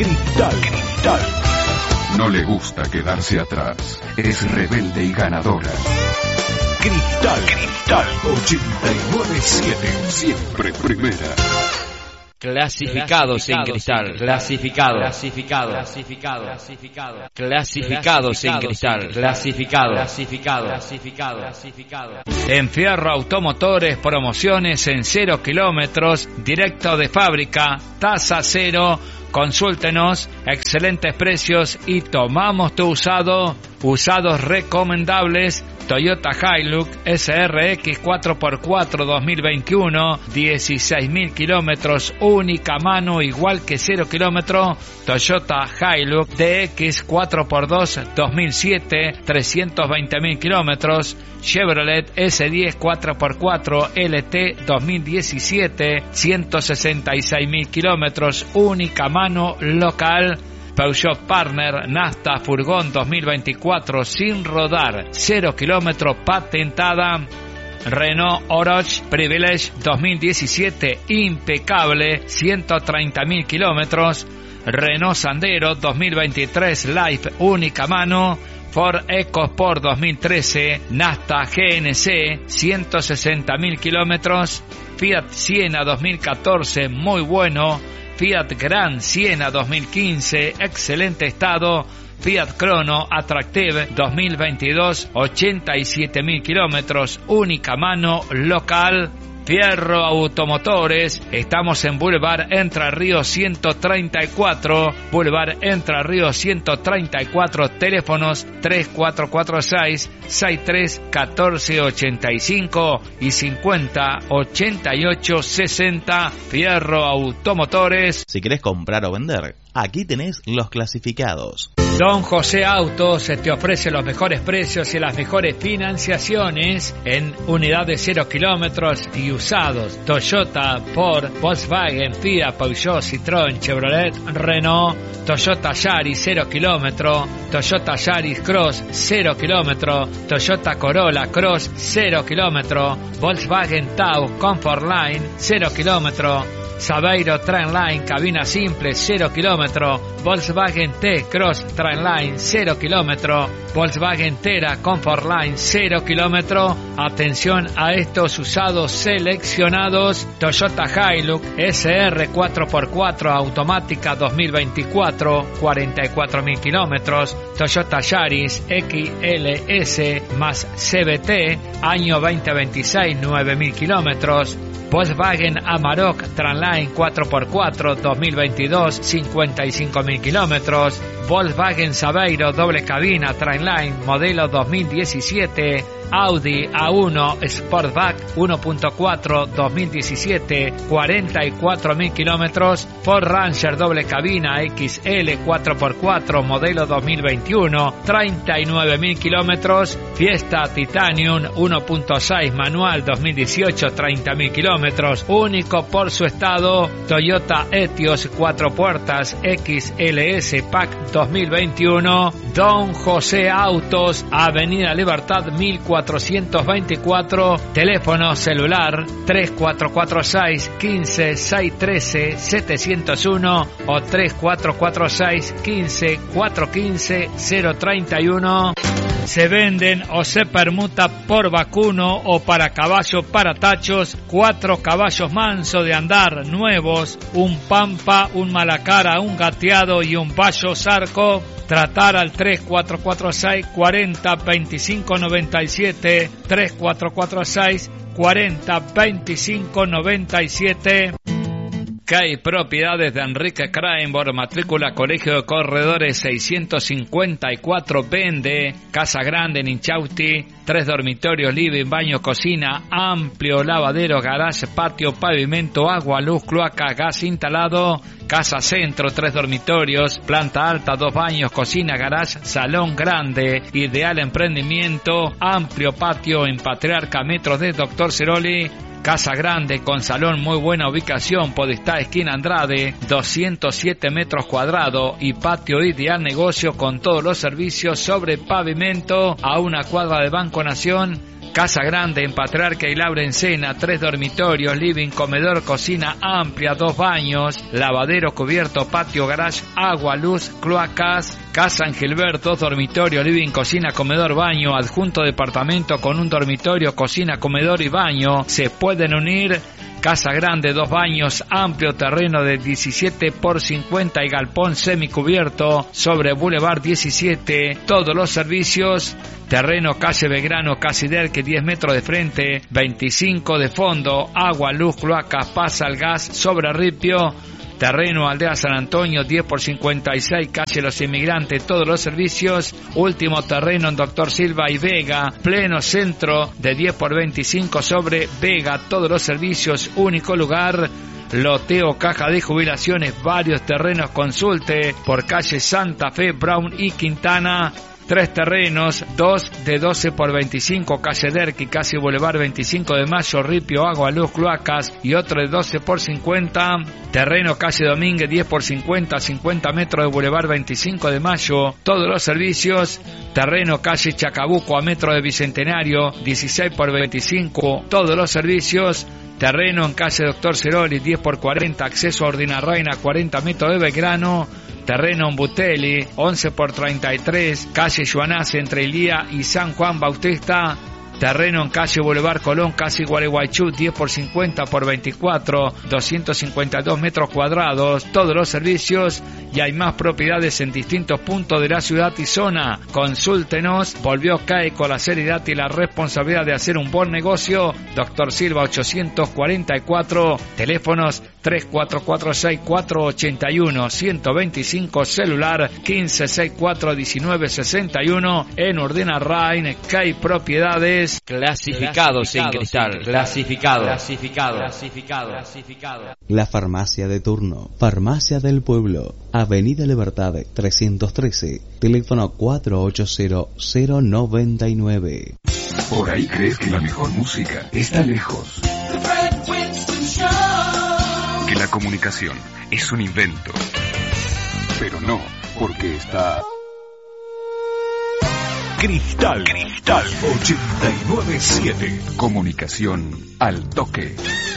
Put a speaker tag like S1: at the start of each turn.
S1: Cristal.
S2: No le gusta quedarse atrás. Es rebelde y ganadora.
S1: Cristal 89.7.
S2: Siempre primera.
S3: Clasificados en cristal. Clasificados en cristal. En Fierro Automotores, promociones en 0 kilómetros, directo de fábrica, tasa cero. Consúltenos, excelentes precios y tomamos tu usado. Usados recomendables: Toyota Hilux SRX 4x4 2021, 16.000 kilómetros, única mano, igual que 0 kilómetro. Toyota Hilux DX 4x2 2007, 320.000 kilómetros. Chevrolet S10 4x4 LT 2017, 166.000 kilómetros, única mano, local. Peugeot Partner Nafta Furgón 2024 sin rodar, 0 kilómetros, patentada. Renault Oroch Privilege 2017 impecable, 130.000 kilómetros. Renault Sandero 2023 Life única mano. Ford EcoSport 2013 Nafta GNC 160.000 kilómetros. Fiat Siena 2014 muy bueno. Fiat Grand Siena 2015, excelente estado. Fiat Crono Attractive 2022, 87.000 kilómetros, única mano, local. Fierro Automotores, estamos en Boulevard Entre Ríos 134, Boulevard Entre Ríos 134, teléfonos 3446-631485 y 508860. Fierro Automotores.
S4: Si querés comprar o vender, aquí tenés los clasificados.
S3: Don José Autos te ofrece los mejores precios y las mejores financiaciones en unidades 0 kilómetros y usados. Toyota, Ford, Volkswagen, Fiat, Peugeot, Citroën, Chevrolet, Renault. Toyota Yaris 0 kilómetro, Toyota Yaris Cross 0 kilómetro, Toyota Corolla Cross 0 kilómetro, Volkswagen Taos Comfortline 0 kilómetro, Saveiro Trendline cabina simple 0 kilómetro, Volkswagen T-Cross Trendline 0 kilómetro, Volkswagen Tera Comfortline 0 kilómetro. Atención a estos usados seleccionados: Toyota Hilux SR 4x4 automática 2024, 44.000 kilómetros, Toyota Yaris XLS más CVT año 2026, 9.000 kilómetros. Volkswagen Amarok Trendline 4x4 2022, 55.000 kilómetros. Volkswagen Saveiro doble cabina Trendline modelo 2017. Audi A1 Sportback 1.4 2017, 44.000 kilómetros. Ford Ranger doble cabina XL 4x4 modelo 2021, 39.000 kilómetros. Fiesta Titanium 1.6 manual 2018, 30.000 kilómetros. Único por su estado. Toyota Etios 4 puertas XLS Pack 2021. Don José Autos, Avenida Libertad 1424, teléfono celular 3446 15 613 701 o 3446 15 415 031. Se venden o se permuta por vacuno o para caballo para tachos, 4 caballos manso de andar nuevos, un pampa, un malacara, un gateado y un payo zarco. Tratar al 3446 40 25 97, 3446 40 25 97. CAI Propiedades de Enrique Krainborg, matrícula Colegio de Corredores 654, vende Casa Grande en Inchausti, 3 dormitorios, living, baño, cocina, amplio lavadero, garage, patio, pavimento, agua, luz, cloaca, gas instalado. Casa Centro, 3 dormitorios, planta alta, 2 baños, cocina, garage, salón grande, ideal emprendimiento, amplio patio en Patriarca, metros de Doctor Ceroli. Casa grande con salón, muy buena ubicación, Podestá, esquina Andrade, 207 metros cuadrados y patio ideal, negocio con todos los servicios sobre pavimento, a una cuadra de Banco Nación. Casa Grande en Patriarca y Laura Encena, 3 dormitorios, living, comedor, cocina amplia, 2 baños, lavadero cubierto, patio, garage, agua, luz, cloacas. Casa Angelbert, 2 dormitorios, living, cocina, comedor, baño, adjunto departamento con un dormitorio, cocina, comedor y baño. Se pueden unir. Casa Grande, 2 baños, amplio terreno de 17 por 50 y galpón semicubierto sobre Boulevard 17. Todos los servicios. Terreno calle Belgrano, casi Derque, 10 metros de frente, 25 de fondo, agua, luz, cloacas, pasa el gas sobre Ripio. Terreno Aldea San Antonio, 10 por 56, calle Los Inmigrantes, todos los servicios. Último terreno en Doctor Silva y Vega, pleno centro de 10 por 25 sobre Vega, todos los servicios, único lugar. Loteo, caja de jubilaciones, varios terrenos, consulte por calle Santa Fe, Brown y Quintana. 3 terrenos, 2 de 12 por 25, calle Derqui, casi Boulevard 25 de Mayo, Ripio, agua, luz, cloacas, y otro de 12 por 50, terreno calle Domínguez, 10 por 50, 50 metros de Boulevard 25 de Mayo, todos los servicios. Terreno calle Chacabuco, a metro de Bicentenario, 16 por 25, todos los servicios. Terreno en calle Doctor Ceroli, 10 por 40, acceso a Ordinarraina, 40 metros de Belgrano. Terreno en Butelli, 11 por 33, calle Joanás entre Ilía y San Juan Bautista. Terreno en calle Boulevard Colón, casi Gualeguaychú, 10 por 50 por 24, 252 metros cuadrados, todos los servicios, y hay más propiedades en distintos puntos de la ciudad y zona. Consúltenos. Volvió CAE con la seriedad y la responsabilidad de hacer un buen negocio. Doctor Silva 844, teléfonos 3446-481-125, celular 1564-1961, en Urdenarrain, CAE Propiedades.
S5: Clasificados en cristal. Clasificado.
S4: La farmacia de turno. Farmacia del Pueblo. Avenida Libertad 313. Teléfono 480-099.
S2: Por ahí crees que la mejor música está lejos. Que la comunicación es un invento. Pero no, porque está...
S1: Cristal 89.7.
S2: Comunicación al toque.